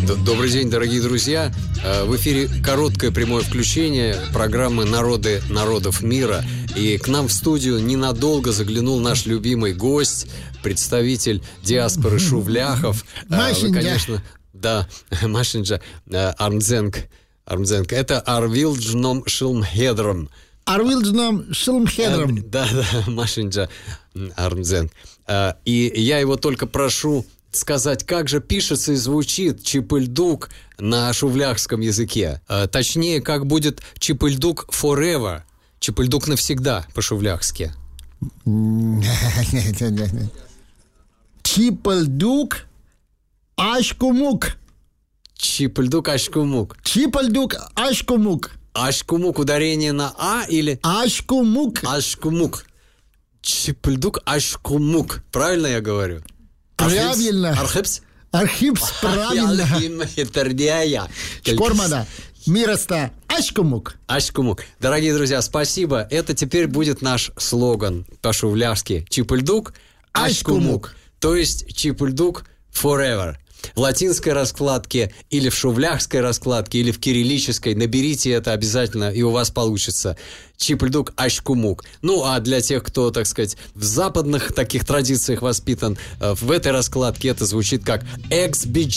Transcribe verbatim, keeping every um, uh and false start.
Добрый день, дорогие друзья. В эфире короткое прямое включение программы «Народы народов мира». И к нам в студию ненадолго заглянул наш любимый гость, представитель диаспоры шувляхов. Машинджа. Вы, конечно, да, Машинджа Армдзенг. Армдзенг. Это Арвилджном Шилмхедром. Арвилджном Шилмхедром. Да, да, Машинджа Армдзенг. И я его только прошу сказать, как же пишется и звучит Чипыльдук на шувляхском языке. А, точнее, как будет Чипыльдук forever. Чипыльдук навсегда по-шувляхски. Чипыльдук ашкумук. Чипыльдук ашкумук. Чипыльдук ашкумук. Ашкумук, ударение на А или... Ашкумук. Ашкумук. Чипыльдук ашкумук. Правильно я говорю? Правильно. Архипс? Архипс, правильно. Шкормада. Мираста. Ашкумук. Ашкумук. Дорогие друзья, спасибо. Это теперь будет наш слоган по-шувляхски. Чипыльдук ашкумук. То есть Чипыльдук forever. В латинской раскладке или в шувляхской раскладке, или в кириллической. Наберите это обязательно, и у вас получится. Чипыльдук ашкумук. Ну, а для тех, кто, так сказать, в западных таких традициях воспитан, в этой раскладке это звучит как экс би джи.